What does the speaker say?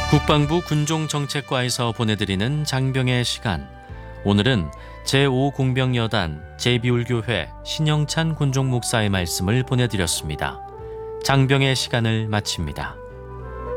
국방부 군종정책과에서 보내드리는 장병의 시간. 오늘은 제5공병여단 제비울교회 신영찬 군종목사의 말씀을 보내드렸습니다. 장병의 시간을 마칩니다.